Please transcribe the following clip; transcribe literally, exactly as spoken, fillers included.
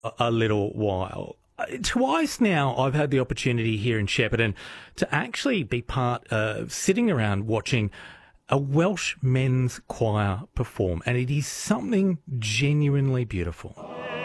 a, a little while. Uh, Twice now I've had the opportunity here in Shepparton to actually be part of sitting around watching a Welsh men's choir perform, and it is something genuinely beautiful.